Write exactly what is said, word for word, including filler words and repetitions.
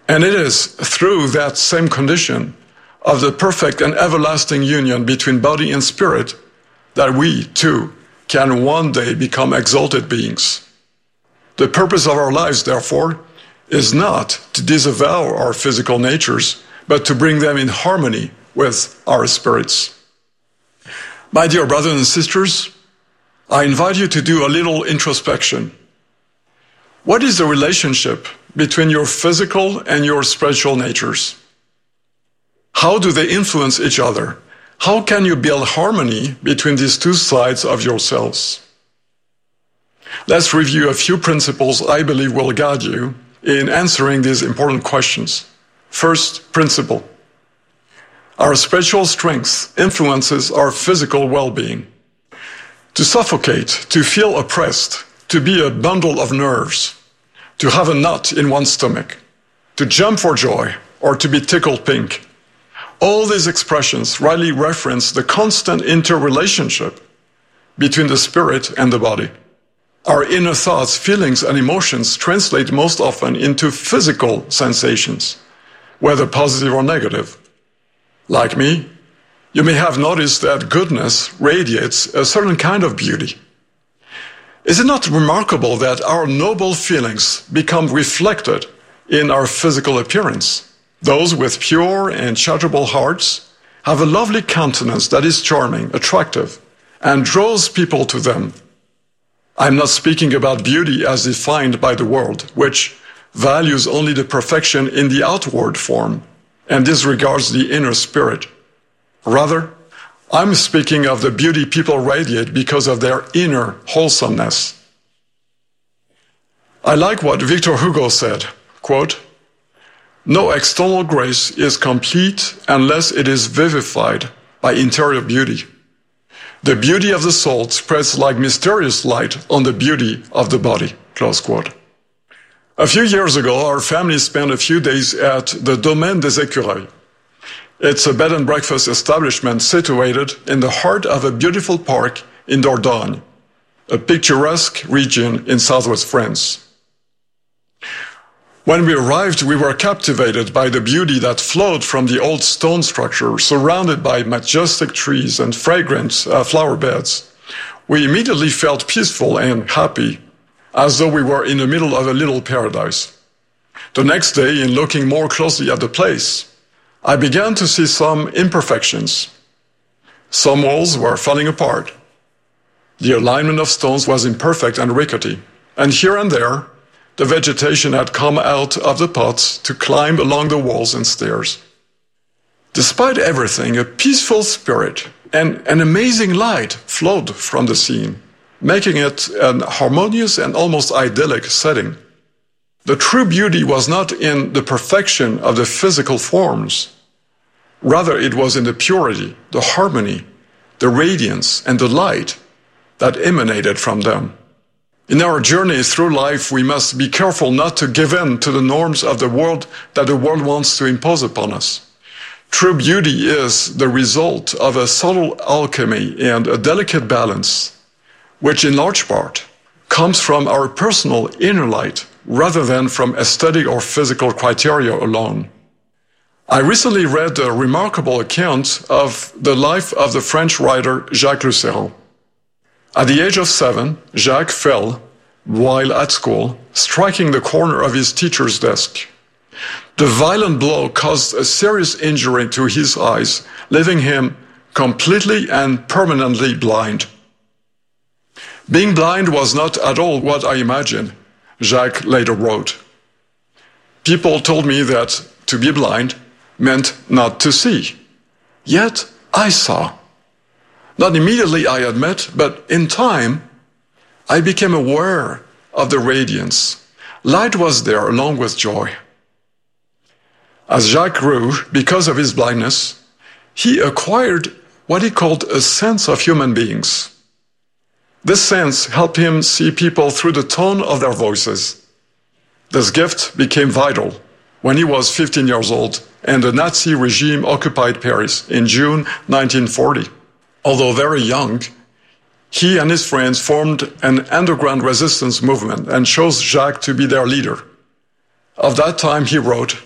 And it is through that same condition of the perfect and everlasting union between body and spirit that we, too, can one day become exalted beings. The purpose of our lives, therefore, is not to disavow our physical natures, but to bring them in harmony with our spirits. My dear brothers and sisters, I invite you to do a little introspection. What is the relationship between your physical and your spiritual natures? How do they influence each other? How can you build harmony between these two sides of yourselves? Let's review a few principles I believe will guide you in answering these important questions. First principle. Our spiritual strength influences our physical well-being. To suffocate, to feel oppressed, to be a bundle of nerves, to have a knot in one's stomach, to jump for joy, or to be tickled pink. All these expressions rightly reference the constant interrelationship between the spirit and the body. Our inner thoughts, feelings, and emotions translate most often into physical sensations, whether positive or negative. Like me, you may have noticed that goodness radiates a certain kind of beauty. Is it not remarkable that our noble feelings become reflected in our physical appearance? Those with pure and charitable hearts have a lovely countenance that is charming, attractive, and draws people to them. I'm not speaking about beauty as defined by the world, which values only the perfection in the outward form and disregards the inner spirit. Rather, I'm speaking of the beauty people radiate because of their inner wholesomeness. I like what Victor Hugo said, quote, "No external grace is complete unless it is vivified by interior beauty. The beauty of the soul spreads like mysterious light on the beauty of the body," close quote. A few years ago, our family spent a few days at the Domaine des Écureuils. It's a bed and breakfast establishment situated in the heart of a beautiful park in Dordogne, a picturesque region in southwest France. When we arrived, we were captivated by the beauty that flowed from the old stone structure, surrounded by majestic trees and fragrant uh, flower beds. We immediately felt peaceful and happy, as though we were in the middle of a little paradise. The next day, in looking more closely at the place, I began to see some imperfections. Some walls were falling apart. The alignment of stones was imperfect and rickety, and here and there, the vegetation had come out of the pots to climb along the walls and stairs. Despite everything, a peaceful spirit and an amazing light flowed from the scene, making it an harmonious and almost idyllic setting. The true beauty was not in the perfection of the physical forms. Rather, it was in the purity, the harmony, the radiance, and the light that emanated from them. In our journey through life, we must be careful not to give in to the norms of the world that the world wants to impose upon us. True beauty is the result of a subtle alchemy and a delicate balance, which in large part comes from our personal inner light rather than from aesthetic or physical criteria alone. I recently read a remarkable account of the life of the French writer Jacques Lucéron. At the age of seven, Jacques fell while at school, striking the corner of his teacher's desk. The violent blow caused a serious injury to his eyes, leaving him completely and permanently blind. Being blind was not at all what I imagined, Jacques later wrote. People told me that to be blind meant not to see. Yet I saw. Not immediately, I admit, but in time, I became aware of the radiance. Light was there along with joy. As Jacques grew, because of his blindness, he acquired what he called a sense of human beings. This sense helped him see people through the tone of their voices. This gift became vital when he was fifteen years old and the Nazi regime occupied Paris in June nineteen forty. Although very young, he and his friends formed an underground resistance movement and chose Jacques to be their leader. Of that time, he wrote,